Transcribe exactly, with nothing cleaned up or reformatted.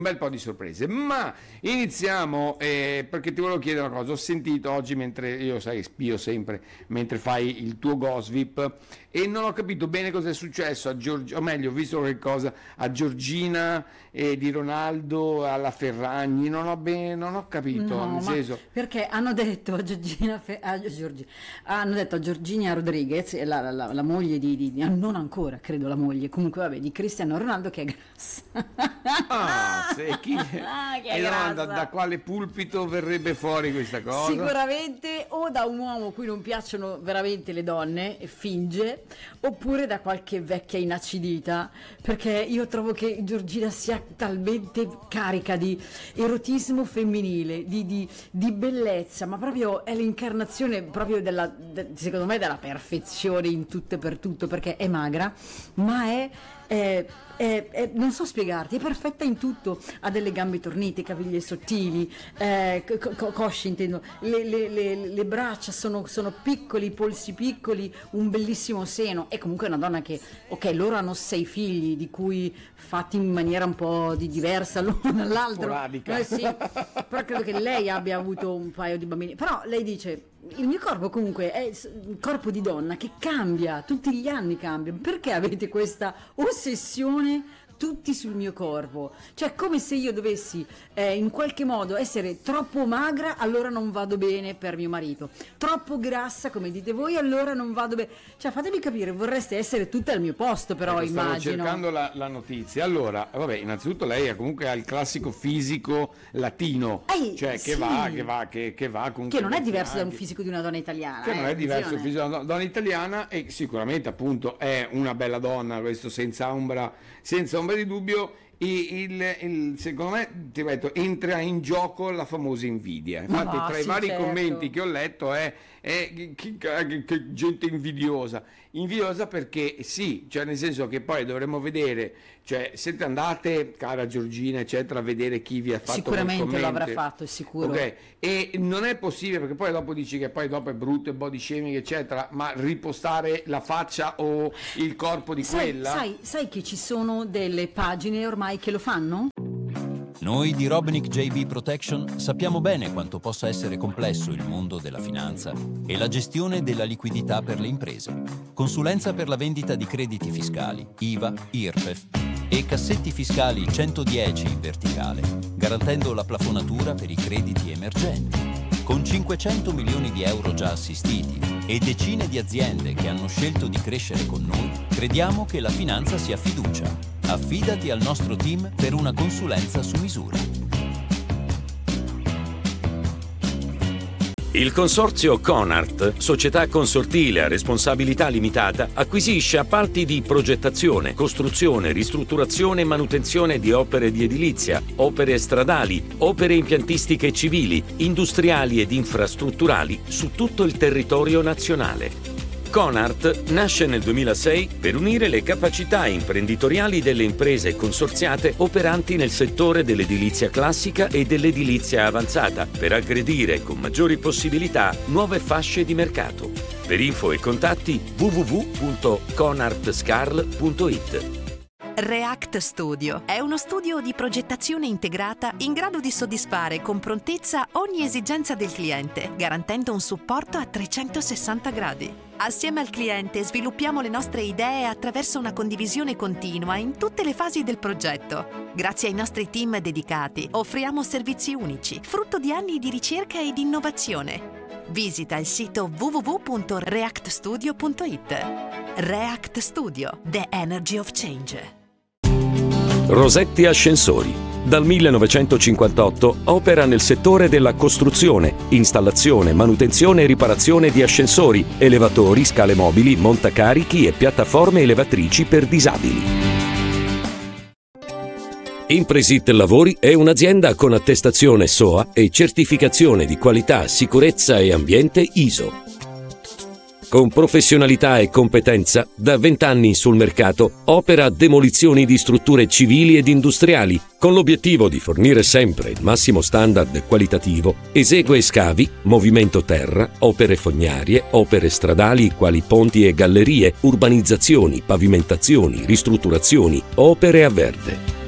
Un bel po' di sorprese, ma iniziamo eh, perché ti volevo chiedere una cosa. Ho sentito oggi, mentre io sai spio sempre mentre fai il tuo Gossip, e non ho capito bene cosa è successo a Giorgina, o meglio ho visto qualcosa a Giorgina e di Ronaldo, alla Ferragni, non ho bene, non ho capito, No, nel ma senso. perché hanno detto a Giorgina, Fe- a Giorgi- hanno detto a Giorgina Rodriguez, la, la- la- la moglie di, di- di- non ancora, credo la moglie, comunque vabbè, di Cristiano Ronaldo, che è grassa. Ah, se chi Ah, che è e no, da, grassa. da quale pulpito verrebbe fuori questa cosa? Sicuramente o da un uomo a cui non piacciono veramente le donne e finge, oppure da qualche vecchia inacidita, perché io trovo che Giorgina sia talmente carica di erotismo femminile, di, di- di bellezza, ma proprio è l'incarnazione proprio della, de- secondo me, della perfezione in tutto e per tutto, perché è magra, ma è... è- è- è- non so spiegarti, è perfetta in tutto, ha delle gambe tornite, capiglie sottili, eh, co- co- cosci intendo, le, le- le- le braccia sono, sono piccoli, i polsi piccoli, un bellissimo seno, e comunque è una donna che, ok, loro hanno sei figli, di cui fatti in maniera un po' di diversa l'uno dall'altro, Sporadica. eh sì, però credo che lei abbia avuto un paio di bambini, però lei dice: il mio corpo comunque è s- un corpo di donna che cambia, tutti gli anni cambia, perché avete questa ossessione tutti sul mio corpo? Cioè, come se io dovessi eh, in qualche modo essere troppo magra, allora non vado bene per mio marito, troppo grassa come dite voi, allora non vado bene. Cioè, fatemi capire, vorreste essere tutte al mio posto, però Ecco, stavo immagino. cercando la, la notizia. Allora, vabbè, innanzitutto lei ha comunque ha il classico fisico latino, Ehi, cioè che sì. va, che va, che, che va comunque. Che non è nei diverso da un fianchi, fisico di una donna italiana. che non eh, è diverso dal attenzione. fisico della donna italiana, e sicuramente appunto è una bella donna, questo senza ombra, senza ombra di dubbio. E il, il- secondo me, ti ripeto, entra in gioco la famosa invidia. Infatti, Ah, tra i sì, vari certo. commenti che ho letto è, è che, che- che- che gente invidiosa. Invidiosa perché sì, cioè nel senso che poi dovremmo vedere, cioè siete andate, cara Giorgina, eccetera, a vedere chi vi ha fatto quel Sicuramente lo avrà commento. fatto, è sicuro. Ok, e non è possibile, perché poi dopo dici che poi dopo è brutto e body shaming eccetera, ma ripostare la faccia o il corpo di Sai, quella? sai, sai che ci sono delle pagine ormai che lo fanno? Noi di Robinic J B Protection sappiamo bene quanto possa essere complesso il mondo della finanza e la gestione della liquidità per le imprese. Consulenza per la vendita di crediti fiscali, I V A, I R P E F e cassetti fiscali centodieci in verticale, garantendo la plafonatura per i crediti emergenti. Con cinquecento milioni di euro già assistiti e decine di aziende che hanno scelto di crescere con noi, crediamo che la finanza sia fiducia. Affidati al nostro team per una consulenza su misura. Il consorzio Conart, società consortile a responsabilità limitata, acquisisce appalti di progettazione, costruzione, ristrutturazione e manutenzione di opere di edilizia, opere stradali, opere impiantistiche civili, industriali ed infrastrutturali su tutto il territorio nazionale. Conart nasce nel duemilasei per unire le capacità imprenditoriali delle imprese consorziate operanti nel settore dell'edilizia classica e dell'edilizia avanzata, per aggredire con maggiori possibilità nuove fasce di mercato. Per info e contatti w w w punto conartscarl punto it. React Studio è uno studio di progettazione integrata in grado di soddisfare con prontezza ogni esigenza del cliente, garantendo un supporto a trecentosessanta gradi. Assieme al cliente sviluppiamo le nostre idee attraverso una condivisione continua in tutte le fasi del progetto. Grazie ai nostri team dedicati offriamo servizi unici, frutto di anni di ricerca e di innovazione. Visita il sito w w w punto react studio punto it. React Studio, the energy of change. Rosetti Ascensori. Dal millenovecentocinquantotto opera nel settore della costruzione, installazione, manutenzione e riparazione di ascensori, elevatori, scale mobili, montacarichi e piattaforme elevatrici per disabili. Impresit Lavori è un'azienda con attestazione S O A e certificazione di qualità, sicurezza e ambiente I S O. Con professionalità e competenza, da vent'anni sul mercato, opera demolizioni di strutture civili ed industriali, con l'obiettivo di fornire sempre il massimo standard qualitativo, esegue scavi, movimento terra, opere fognarie, opere stradali quali ponti e gallerie, urbanizzazioni, pavimentazioni, ristrutturazioni, opere a verde.